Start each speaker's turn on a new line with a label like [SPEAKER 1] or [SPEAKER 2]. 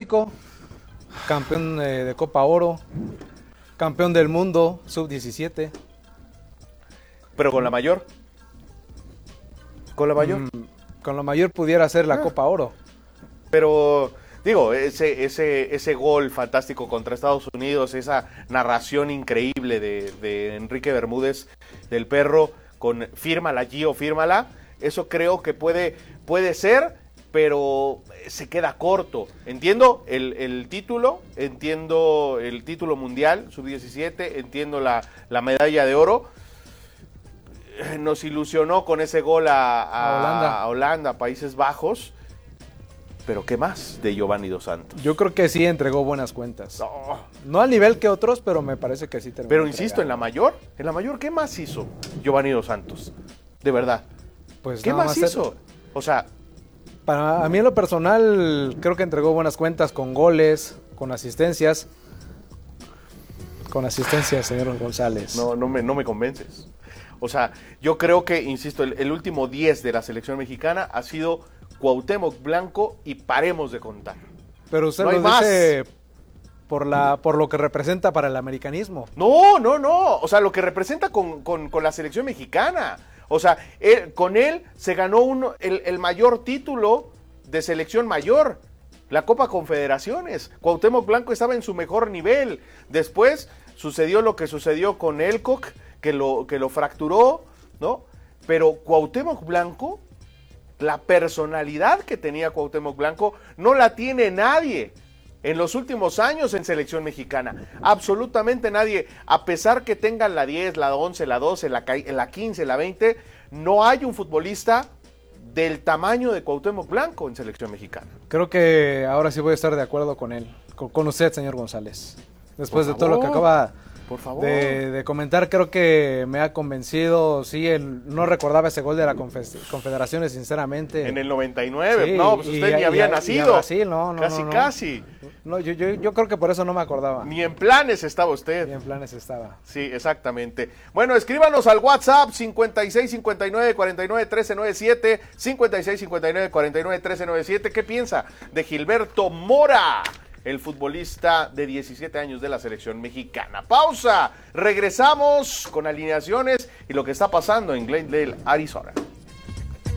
[SPEAKER 1] México, campeón de Copa Oro, campeón del mundo, sub-17.
[SPEAKER 2] Pero con la mayor. Con la mayor.
[SPEAKER 1] Con la mayor pudiera ser la Copa Oro.
[SPEAKER 2] Pero, digo, ese gol fantástico contra Estados Unidos, esa narración increíble de Enrique Bermúdez, del Perro, con fírmala, Gio, fírmala, eso creo que puede ser, pero se queda corto. Entiendo el título mundial, sub-17, entiendo la medalla de oro. Nos ilusionó con ese gol a Holanda, Países Bajos. Pero ¿qué más de Giovanni Dos Santos?
[SPEAKER 1] Yo creo que sí entregó buenas cuentas. No al nivel que otros, pero me parece que sí terminó.
[SPEAKER 2] Pero insisto, en la mayor, ¿qué más hizo Giovanni Dos Santos? De verdad.
[SPEAKER 1] Pues
[SPEAKER 2] ¿Qué más hizo? O sea,
[SPEAKER 1] para mí en lo personal creo que entregó buenas cuentas con goles, con asistencias. Con asistencias, señor González.
[SPEAKER 2] No me convences. O sea, yo creo que, insisto, el último 10 de la selección mexicana ha sido Cuauhtémoc Blanco y paremos de contar.
[SPEAKER 1] Pero usted
[SPEAKER 2] no
[SPEAKER 1] lo
[SPEAKER 2] más.
[SPEAKER 1] dice por lo que representa para el americanismo.
[SPEAKER 2] No. O sea, lo que representa con la selección mexicana. O sea, con él se ganó el mayor título de selección mayor, la Copa Confederaciones. Cuauhtémoc Blanco estaba en su mejor nivel. Después sucedió lo que sucedió con Elcock, que lo fracturó, ¿no? Pero Cuauhtémoc Blanco, la personalidad que tenía Cuauhtémoc Blanco, no la tiene nadie en los últimos años en selección mexicana. Absolutamente nadie. A pesar que tengan la 10, la 11, la 12, la 15, la 20, no hay un futbolista del tamaño de Cuauhtémoc Blanco en selección mexicana.
[SPEAKER 1] Creo que ahora sí voy a estar de acuerdo con él, con usted, señor González. Después de todo lo que acaba de comentar, creo que me ha convencido. Sí, no recordaba ese gol de la Confederaciones, sinceramente.
[SPEAKER 2] En el 99,
[SPEAKER 1] sí,
[SPEAKER 2] no, pues usted ni había nacido.
[SPEAKER 1] Brasil, no,
[SPEAKER 2] casi.
[SPEAKER 1] No, yo creo que por eso no me acordaba.
[SPEAKER 2] Ni en planes estaba usted.
[SPEAKER 1] Ni en planes estaba.
[SPEAKER 2] Sí, exactamente. Bueno, escríbanos al WhatsApp 5659-491397, 5659-491397. ¿Qué piensa de Gilberto Mora, el futbolista de 17 años de la selección mexicana? Pausa, regresamos con alineaciones y lo que está pasando en Glendale, Arizona.